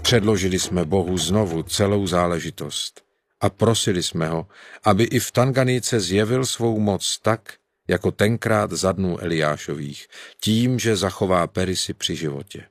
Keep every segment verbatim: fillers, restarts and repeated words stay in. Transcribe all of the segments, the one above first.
Předložili jsme Bohu znovu celou záležitost a prosili jsme ho, aby i v Tanganice zjevil svou moc tak, jako tenkrát za dnů Eliášových, tím, že zachová Perisi při životě.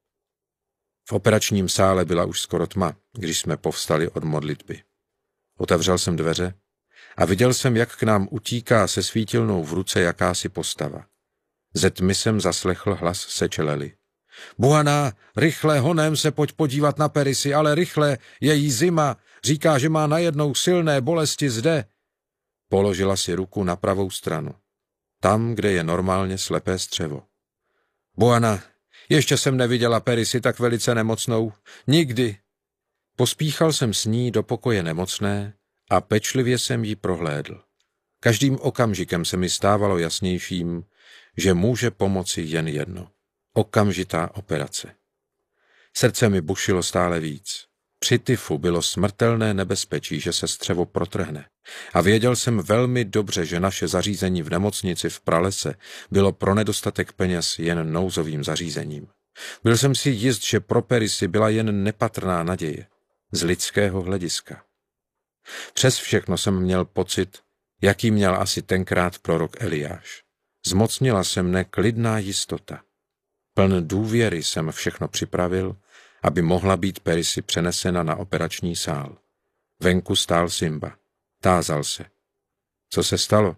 V operačním sále byla už skoro tma, když jsme povstali od modlitby. Otevřel jsem dveře a viděl jsem, jak k nám utíká se svítilnou v ruce jakási postava. Ze tmy jsem zaslechl hlas Sečelely. Buana, rychle, honem se pojď podívat na Perisi, ale rychle, je jí zima, říká, že má najednou silné bolesti zde. Položila si ruku na pravou stranu, tam, kde je normálně slepé střevo. Buana, ještě jsem neviděla Perisi tak velice nemocnou. Nikdy. Pospíchal jsem s ní do pokoje nemocné a pečlivě jsem ji prohlédl. Každým okamžikem se mi stávalo jasnějším, že může pomoci jen jedno. Okamžitá operace. Srdce mi bušilo stále víc. Při tyfu bylo smrtelné nebezpečí, že se střevo protrhne. A věděl jsem velmi dobře, že naše zařízení v nemocnici v Pralese bylo pro nedostatek peněz jen nouzovým zařízením. Byl jsem si jist, že pro Perisi byla jen nepatrná naděje. Z lidského hlediska. Přes všechno jsem měl pocit, jaký měl asi tenkrát prorok Eliáš. Zmocnila se mne klidná jistota. Pln důvěry jsem všechno připravil, aby mohla být Perisi přenesena na operační sál. Venku stál Simba. Tázal se. Co se stalo?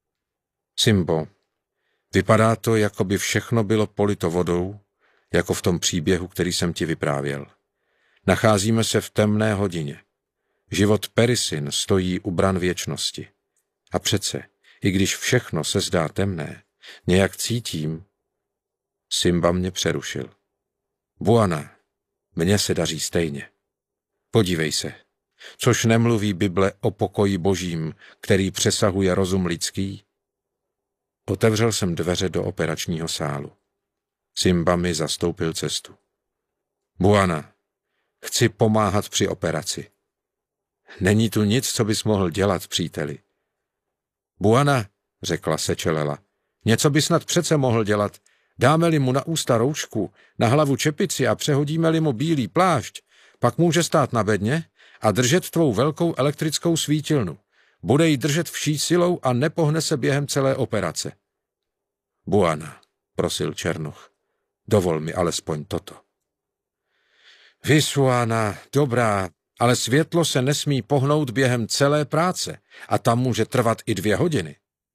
Simbo, vypadá to, jako by všechno bylo polito vodou, jako v tom příběhu, který jsem ti vyprávěl. Nacházíme se v temné hodině. Život Perisin stojí u bran věčnosti. A přece, i když všechno se zdá temné, nějak cítím. Simba mě přerušil. Buana, mně se daří stejně. Podívej se, což nemluví Bible o pokoji božím, který přesahuje rozum lidský? Otevřel jsem dveře do operačního sálu. Simba mi zastoupil cestu. Buana, chci pomáhat při operaci. Není tu nic, co bys mohl dělat, příteli. Buana, řekla Sečelela, něco bys snad přece mohl dělat. Dáme-li mu na ústa roušku, na hlavu čepici a přehodíme-li mu bílý plášť, pak může stát na bedně a držet tvou velkou elektrickou svítilnu. Bude ji držet vší silou a nepohne se během celé operace. Buana, prosil Černoch, dovol mi alespoň toto. Visuana, dobrá, ale světlo se nesmí pohnout během celé práce a tam může trvat i dvě hodiny.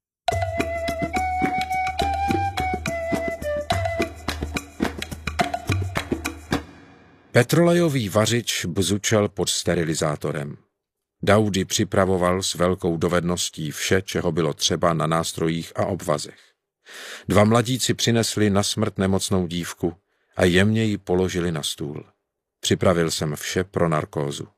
Petrolejový vařič bzučel pod sterilizátorem. Daudy připravoval s velkou dovedností vše, čeho bylo třeba na nástrojích a obvazech. Dva mladíci přinesli na smrt nemocnou dívku a jemně ji položili na stůl. Připravil jsem vše pro narkózu.